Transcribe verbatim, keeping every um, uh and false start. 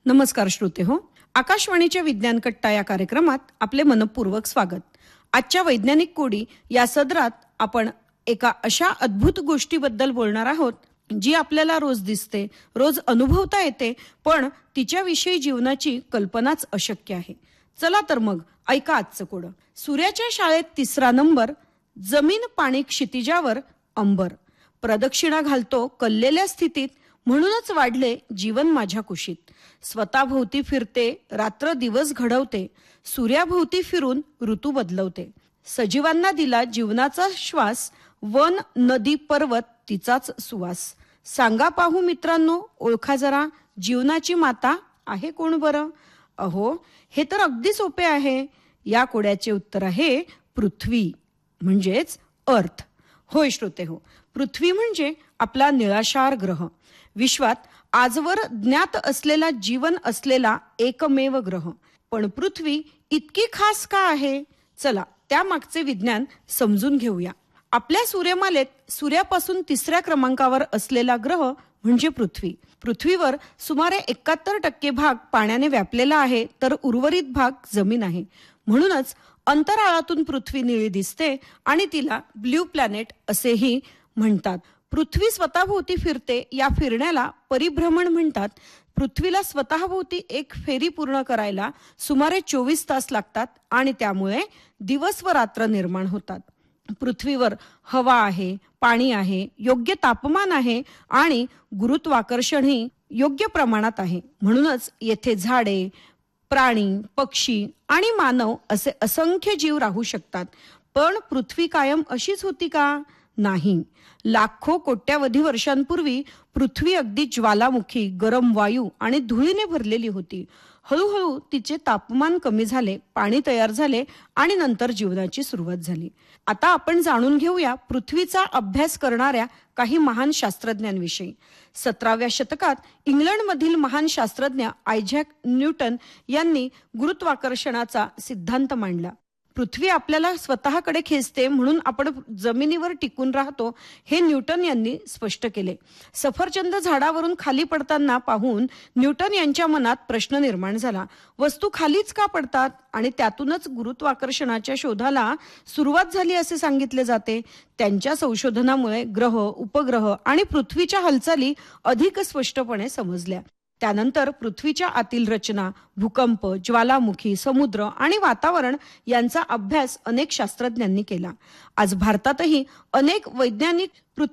नमस्कार श्रोते हो, आकाशवाणीच्या विज्ञान कट्टा या कार्यक्रमात आपले मनपूर्वक स्वागत. आजच्या वैज्ञानिक कोडी या सदरात आपण एका अशा अद्भुत गोष्टीबद्दल बोलणार आहोत जी आपल्याला रोज दिसते, रोज अनुभवता येते, पण तिच्याविषयी जीवनाची कल्पनाच अशक्य आहे. चला तर मग ऐका आजचं कोडं. सूर्याच्या शाळेत तिसरा नंबर, जमीन पाणी क्षितिजावर अंबर, प्रदक्षिणा घालतो कललेल्या स्थितीत, म्हणूनच वाढले जीवन माझ्या कुशीत. स्वतःभोवती फिरते, रात्र दिवस घडवते, सूर्याभोवती फिरून ऋतू बदलवते. सजीवांना दिला जीवनाचा श्वास, वन नदी पर्वत तिचाच सुवास. सांगा पाहू मित्रांनो, ओळखा जरा, जीवनाची माता आहे कोण बरं? अहो, हे तर अगदी सोपे आहे. या कोड्याचे उत्तर आहे पृथ्वी, म्हणजेच अर्थ. होय श्रोते हो, पृथ्वी म्हणजे आपला निळाशार ग्रह, विश्वात आजवर ज्ञात असलेला जीवन असलेला एकमेव ग्रह. पण पृथ्वी इतकी खास का आहे? चला त्यामागचे विज्ञान समजून घेऊया. आपल्या सूर्यमालेत सूर्यापासून तिसऱ्या क्रमांकावर असलेला ग्रह म्हणजे पृथ्वी. पृथ्वीवर सुमारे एकाहत्तर टक्के भाग पाण्याने व्यापलेला आहे, तर उर्वरित भाग जमीन आहे. म्हणूनच अंतराळातून पृथ्वी निळी दिसते आणि तिला ब्ल्यू प्लॅनेट असेही म्हणतात. पृथ्वी स्वतःभोवती फिरते, या फिरण्याला परिभ्रमण म्हणतात. पृथ्वीला स्वतःभोवती एक फेरी पूर्ण करायला सुमारे चोवीस तास लागतात आणि त्यामुळे दिवस व रात्र निर्माण होतात. पृथ्वीवर हवा आहे, पाणी आहे, योग्य तापमान आहे आणि गुरुत्वाकर्षणही योग्य प्रमाणात आहे. म्हणूनच येथे झाडे, प्राणी, पक्षी आणि मानव असे असंख्य जीव राहू शकतात. पण पृथ्वी कायम अशीच होती का? नाही. लाखो कोट्यावधी वर्षांपूर्वी पृथ्वी अगदी ज्वालामुखी, गरम वायू आणि धुळीने भरलेली होती. हळूहळू तिचे तापमान कमी झाले, पाणी तयार झाले आणि नंतर जीवनाची सुरुवात झाली. आता आपण जाणून घेऊया पृथ्वीचा अभ्यास करणाऱ्या काही महान शास्त्रज्ञांविषयी. सतराव्या शतकात इंग्लंडमधील महान शास्त्रज्ञ आयझॅक न्यूटन यांनी गुरुत्वाकर्षणाचा सिद्धांत मांडला. पृथ्वी आपल्याला स्वतःकडे खेचते, म्हणून आपण जमिनीवर टिकून राहतो, हे न्यूटन यांनी स्पष्ट केले. सफरचंद झाडावरून खाली पडताना पाहून न्यूटन यांच्या मनात प्रश्न निर्माण झाला, वस्तू खालीच का पडतात? आणि त्यातूनच गुरुत्वाकर्षणाच्या शोधाला सुरुवात झाली असे सांगितले जाते. त्यांच्या संशोधनामुळे ग्रह, उपग्रह आणि पृथ्वीच्या हालचाली अधिक स्पष्टपणे समजल्या. त्यानंतर पृथ्वीच्या आतील रचना, भूकंप, ज्वालामुखी, समुद्र आणि वातावरण यांचा अभ्यास अनेक शास्त्रज्ञांनी केला. आज भारतातही अनेक वैज्ञानिक